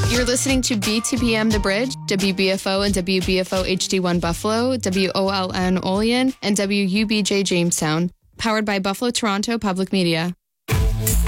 You're listening to B2PM The Bridge, WBFO and WBFO HD1 Buffalo, WOLN Olean, and WUBJ Jamestown. Powered by Buffalo Toronto Public Media.